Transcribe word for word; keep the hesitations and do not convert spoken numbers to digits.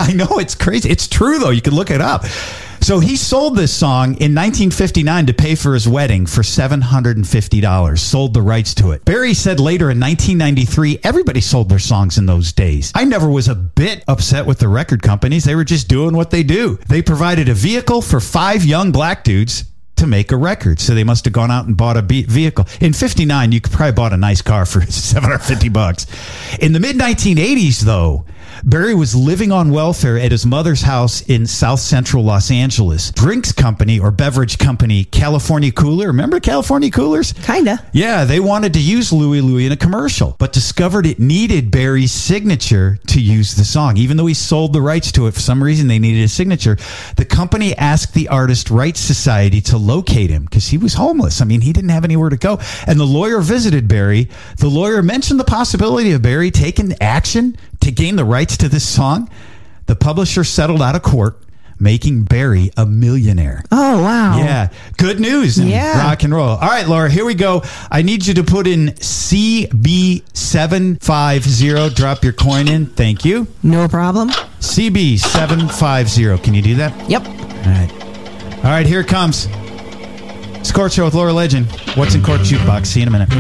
I know, it's crazy. It's true, though. You can look it up. So he sold this song in nineteen fifty-nine to pay for his wedding for seven hundred fifty dollars, sold the rights to it. Barry said later in nineteen ninety-three, everybody sold their songs in those days. I never was a bit upset with the record companies. They were just doing what they do. They provided a vehicle for five young black dudes to make a record. So they must have gone out and bought a vehicle. In fifty-nine, you could probably bought a nice car for seven hundred fifty bucks. In the mid nineteen eighties, though, Barry was living on welfare at his mother's house in South Central Los Angeles. Drinks company or beverage company California Cooler. Remember California Coolers? Kinda. Yeah, they wanted to use Louie Louie in a commercial, but discovered it needed Barry's signature to use the song. Even though he sold the rights to it, for some reason they needed a signature. The company asked the Artist Rights Society to locate him because he was homeless. I mean, he didn't have anywhere to go. And the lawyer visited Barry. The lawyer mentioned the possibility of Barry taking action to gain the rights to this song. The publisher settled out of court, making Barry a millionaire. Oh, wow. Yeah. Good news in Yeah. rock and roll. All right, Laura, here we go. I need you to put in C B seven five zero. Drop your coin in. Thank you. No problem. C B seven five zero. Can you do that? Yep. All right. All right, here it comes. It's Court Show with Laura Legend. What's in Court Jukebox? See you in a minute.